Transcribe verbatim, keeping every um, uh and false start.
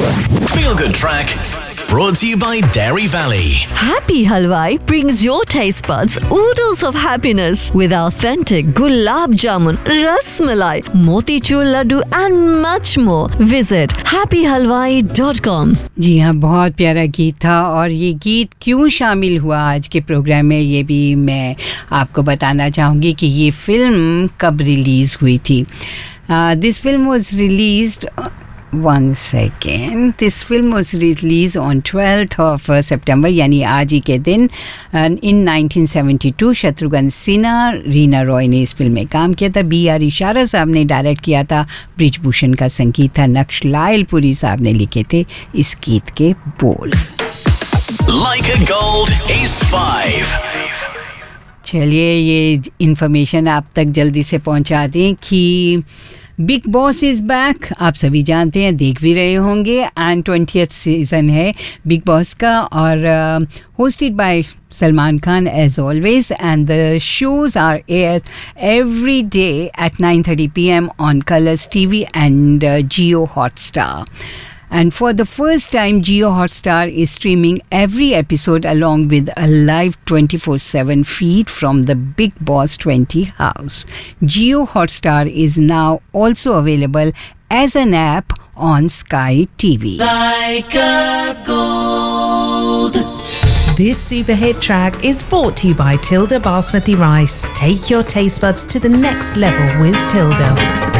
Feel Good Track, brought to you by Dairy Valley. Happy Halwai brings your taste buds oodles of happiness with authentic gulab jamun, ras malai, motichur laddu and much more. Visit happy halwai dot com. जी हाँ, बहुत प्यारा गीत था और ये गीत क्यों शामिल हुआ आज के प्रोग्राम में ये भी मैं आपको बताना चाहूँगी कि ये फिल्म कब रिलीज़ हुई थी. This film was released One second. This film was released on twelfth of uh, September, यानी आज ही के दिन. In nineteen seventy-two, Shatrughan Sinha, Reena Roy ने इस फिल्म में काम किया था. बी आर इशारा साहब ने डायरेक्ट किया था. ब्रिजभूषण का संगीत था. नक्श लायलपुरी साहब ने लिखे थे इस गीत के बोल. Like a Gold is five. चलिए ये इन्फॉर्मेशन आप तक जल्दी से पहुंचा दें कि बिग बॉस इज़ बैक. आप सभी जानते हैं, देख भी रहे होंगे. एंड ट्वेंटियथ सीज़न है बिग बॉस का और hosted by Salman Khan as always. And the shows are air every day at nine thirty P M on Colors TV and Jio Hotstar. And for the first time, Jio Hotstar is streaming every episode along with a live twenty-four seven feed from the Big Boss twenty house. Jio Hotstar is now also available as an app on Sky T V. Like a gold. This super hit track is brought to you by Tilda Basmati Rice. Take your taste buds to the next level with Tilda.